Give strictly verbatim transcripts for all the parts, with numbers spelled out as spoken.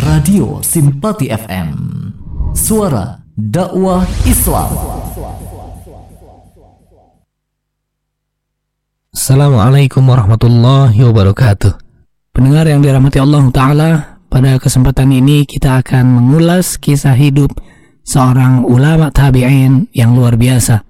Radio Simpati F M, suara dakwah Islam. Assalamualaikum warahmatullahi wabarakatuh. Pendengar yang dirahmati Allah Ta'ala, pada kesempatan ini kita akan mengulas kisah hidup seorang ulama tabi'in yang luar biasa,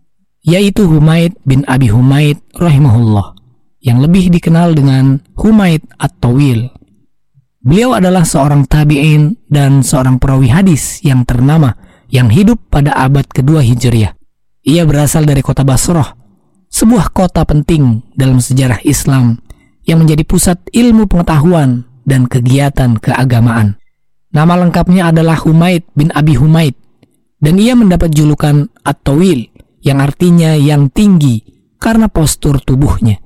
yaitu Humaid bin Abi Humaid rahimahullah, yang lebih dikenal dengan Humaid At-Tawil. Beliau adalah seorang tabi'in dan seorang perawi hadis yang ternama yang hidup pada abad kedua Hijriah. Ia berasal dari kota Basrah, sebuah kota penting dalam sejarah Islam yang menjadi pusat ilmu pengetahuan dan kegiatan keagamaan. Nama lengkapnya adalah Humaid bin Abi Humaid, dan ia mendapat julukan At-Tawil yang artinya yang tinggi karena postur tubuhnya.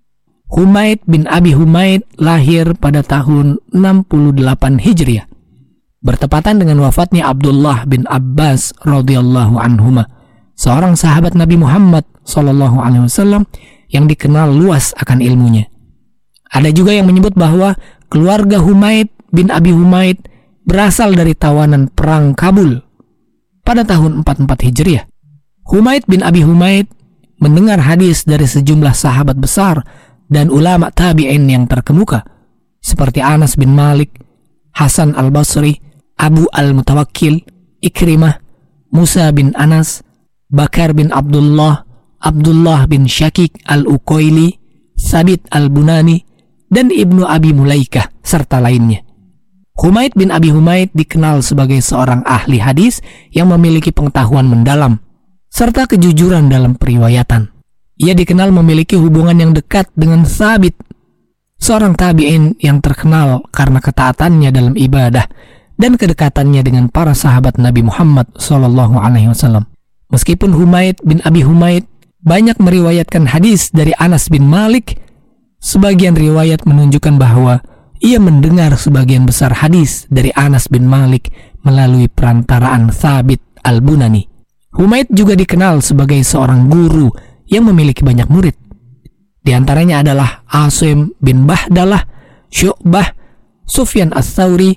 Humaid bin Abi Humaid lahir pada tahun enam puluh delapan Hijriah, bertepatan dengan wafatnya Abdullah bin Abbas radhiyallahu anhuma, seorang sahabat Nabi Muhammad sallallahu alaihi wasallam yang dikenal luas akan ilmunya. Ada juga yang menyebut bahwa keluarga Humaid bin Abi Humaid berasal dari tawanan perang Kabul pada tahun empat puluh empat Hijriah. Humaid bin Abi Humaid mendengar hadis dari sejumlah sahabat besar dan ulama tabi'in yang terkemuka seperti Anas bin Malik, Hasan al-Basri, Abu al-Mutawakkil, Ikrimah, Musa bin Anas, Bakar bin Abdullah, Abdullah bin Syakik al-Uqaili, Sabit al-Bunani, dan Ibnu Abi Mulaikah serta lainnya. Humaid bin Abi Humaid dikenal sebagai seorang ahli hadis yang memiliki pengetahuan mendalam serta kejujuran dalam periwayatan. Ia dikenal memiliki hubungan yang dekat dengan Sabit, seorang tabi'in yang terkenal karena ketaatannya dalam ibadah dan kedekatannya dengan para sahabat Nabi Muhammad sallallahu alaihi wasallam. Meskipun Humaid bin Abi Humaid banyak meriwayatkan hadis dari Anas bin Malik, sebagian riwayat menunjukkan bahwa ia mendengar sebagian besar hadis dari Anas bin Malik melalui perantaraan Sabit al-Bunani. Humaid juga dikenal sebagai seorang guru yang memiliki banyak murid. Di antaranya adalah Asim bin Bahdalah, Syu'bah, Sufyan Ats-Tsauri,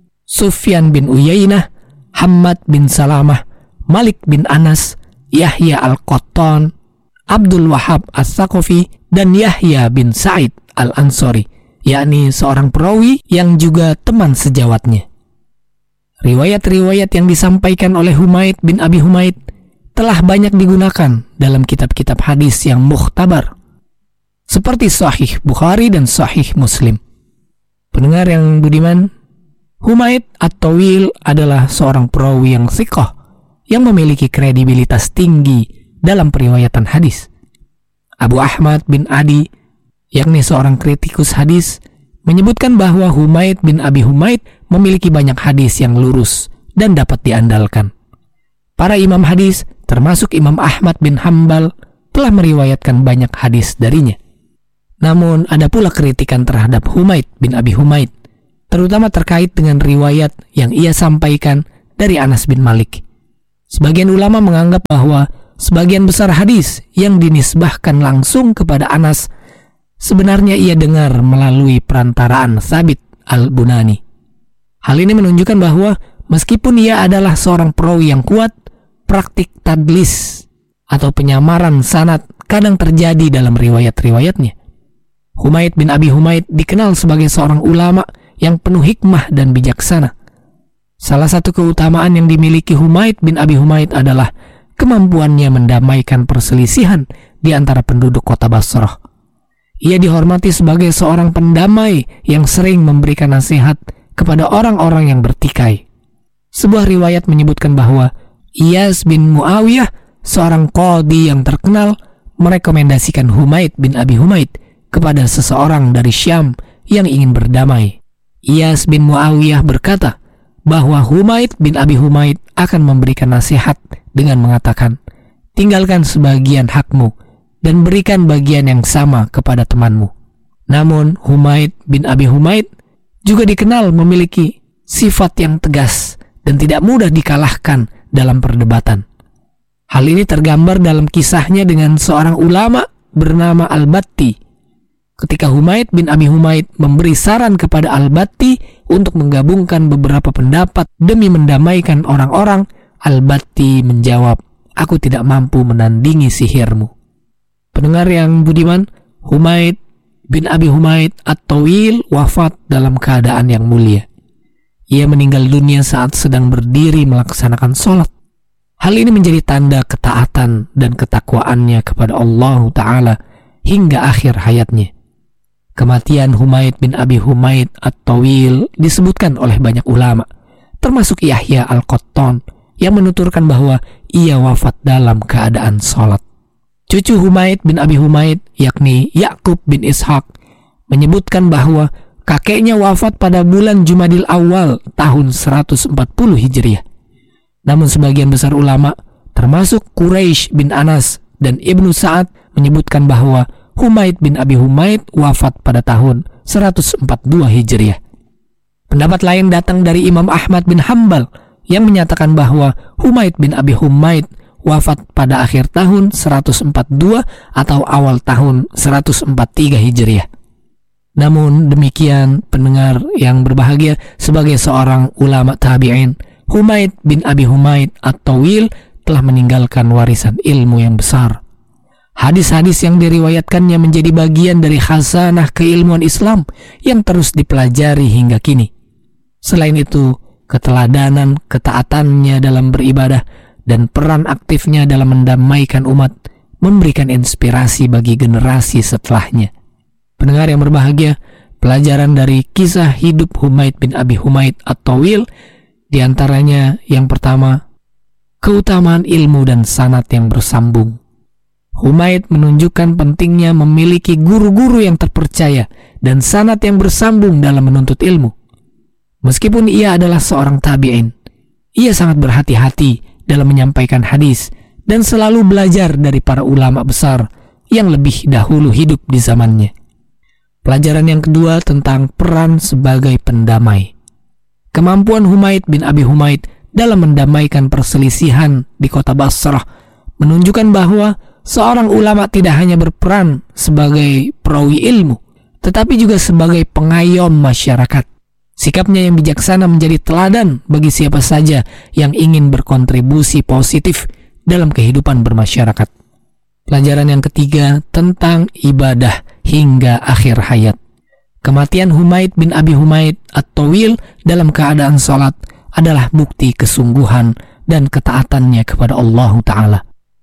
Sufyan bin Uyainah, Hammad bin Salamah, Malik bin Anas, Yahya al-Qattan, Abdul Wahab As-Saqafi, dan Yahya bin Sa'id al-Ansari, yakni seorang perawi yang juga teman sejawatnya. Riwayat-riwayat yang disampaikan oleh Humaid bin Abi Humaid telah banyak digunakan dalam kitab-kitab hadis yang mukhtabar, seperti Sahih Bukhari dan Sahih Muslim. Pendengar yang budiman, Humaid At-Tawil adalah seorang perawi yang thiqah yang memiliki kredibilitas tinggi dalam periwayatan hadis. Abu Ahmad bin Adi, yakni seorang kritikus hadis, menyebutkan bahwa Humaid bin Abi Humaid memiliki banyak hadis yang lurus dan dapat diandalkan. Para imam hadis, termasuk Imam Ahmad bin Hambal, telah meriwayatkan banyak hadis darinya. Namun ada pula kritikan terhadap Humaid bin Abi Humaid, terutama terkait dengan riwayat yang ia sampaikan dari Anas bin Malik. Sebagian ulama menganggap bahwa sebagian besar hadis yang dinisbahkan langsung kepada Anas sebenarnya ia dengar melalui perantaraan Sabit al-Bunani. Hal ini menunjukkan bahwa meskipun ia adalah seorang perawi yang kuat, praktik tadlis atau penyamaran sanad kadang terjadi dalam riwayat-riwayatnya. Humaid bin Abi Humaid dikenal sebagai seorang ulama yang penuh hikmah dan bijaksana. Salah satu keutamaan yang dimiliki Humaid bin Abi Humaid adalah kemampuannya mendamaikan perselisihan di antara penduduk kota Basrah. Ia dihormati sebagai seorang pendamai yang sering memberikan nasihat kepada orang-orang yang bertikai. Sebuah riwayat menyebutkan bahwa Iyas bin Muawiyah, seorang qadhi yang terkenal, merekomendasikan Humaid bin Abi Humaid kepada seseorang dari Syam yang ingin berdamai. Iyas bin Muawiyah berkata bahwa Humaid bin Abi Humaid akan memberikan nasihat dengan mengatakan, tinggalkan sebagian hakmu dan berikan bagian yang sama kepada temanmu. Namun Humaid bin Abi Humaid juga dikenal memiliki sifat yang tegas dan tidak mudah dikalahkan dalam perdebatan. Hal ini tergambar dalam kisahnya dengan seorang ulama bernama Al-Batti. Ketika Humaid bin Abi Humaid memberi saran kepada Al-Batti untuk menggabungkan beberapa pendapat demi mendamaikan orang-orang, Al-Batti menjawab, "Aku tidak mampu menandingi sihirmu." Pendengar yang budiman, Humaid bin Abi Humaid At-Tawil wafat dalam keadaan yang mulia. Ia meninggal dunia saat sedang berdiri melaksanakan sholat. Hal ini menjadi tanda ketaatan dan ketakwaannya kepada Allah Ta'ala hingga akhir hayatnya. Kematian Humaid bin Abi Humaid At-Tawil disebutkan oleh banyak ulama, termasuk Yahya Al-Qattan yang menuturkan bahwa ia wafat dalam keadaan sholat. Cucu Humaid bin Abi Humaid, yakni Ya'qub bin Ishaq, menyebutkan bahwa kakeknya wafat pada bulan Jumadil Awal tahun seratus empat puluh Hijriah. Namun sebagian besar ulama, termasuk Quraisy bin Anas dan Ibnu Sa'ad, menyebutkan bahwa Humaid bin Abi Humaid wafat pada tahun seratus empat puluh dua Hijriah. Pendapat lain datang dari Imam Ahmad bin Hambal yang menyatakan bahwa Humaid bin Abi Humaid wafat pada akhir tahun seratus empat puluh dua atau awal tahun seratus empat puluh tiga Hijriah. Namun demikian, pendengar yang berbahagia, sebagai seorang ulama tabi'in, Humaid bin Abi Humaid At-Tawil telah meninggalkan warisan ilmu yang besar. Hadis-hadis yang diriwayatkannya menjadi bagian dari khazanah keilmuan Islam yang terus dipelajari hingga kini. Selain itu, keteladanan, ketaatannya dalam beribadah, dan peran aktifnya dalam mendamaikan umat memberikan inspirasi bagi generasi setelahnya. Pendengar yang berbahagia, pelajaran dari kisah hidup Humaid bin Abi Humaid At-Tawil diantaranya yang pertama, keutamaan ilmu dan sanad yang bersambung. Humaid menunjukkan pentingnya memiliki guru-guru yang terpercaya dan sanad yang bersambung dalam menuntut ilmu. Meskipun ia adalah seorang tabi'in, ia sangat berhati-hati dalam menyampaikan hadis dan selalu belajar dari para ulama besar yang lebih dahulu hidup di zamannya. Pelajaran yang kedua tentang peran sebagai pendamai. Kemampuan Humaid bin Abi Humaid dalam mendamaikan perselisihan di kota Basrah menunjukkan bahwa seorang ulama tidak hanya berperan sebagai perawi ilmu, tetapi juga sebagai pengayom masyarakat. Sikapnya yang bijaksana menjadi teladan bagi siapa saja yang ingin berkontribusi positif dalam kehidupan bermasyarakat. Pelajaran yang ketiga tentang ibadah hingga akhir hayat. Kematian Humaid bin Abi Humaid At-Tawil dalam keadaan sholat adalah bukti kesungguhan dan ketaatannya kepada Allah Ta'ala.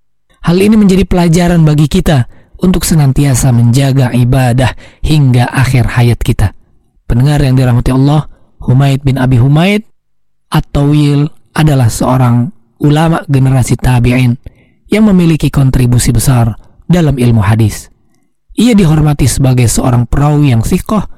Hal ini menjadi pelajaran bagi kita untuk senantiasa menjaga ibadah hingga akhir hayat kita. Pendengar yang dirahmati Allah, Humaid bin Abi Humaid At-Tawil adalah seorang ulama generasi tabi'in yang memiliki kontribusi besar dalam ilmu hadis. Ia dihormati sebagai seorang perawi yang thiqah